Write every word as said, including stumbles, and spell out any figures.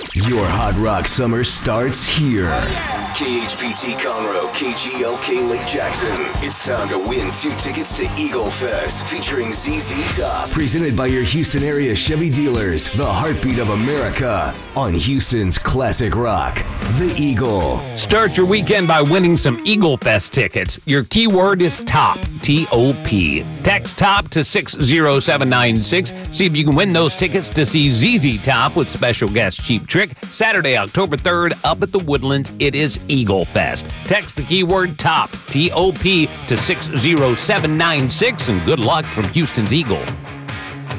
Your Hot Rock summer starts here. K H P T Conroe, K G L K Lake Jackson. It's time to win two tickets to Eagle Fest featuring Z Z Top. Presented by your Houston area Chevy dealers, the heartbeat of America, on Houston's classic rock, The Eagle. Start your weekend by winning some Eagle Fest tickets. Your keyword is TOP, T O P. Text TOP to six zero seven nine six. See if you can win those tickets to see Z Z Top with special guest Cheap Trick Saturday, October third, up at the Woodlands. It is Eagle Fest. Text the keyword TOP, T O P, to six zero seven nine six, and good luck from Houston's Eagle.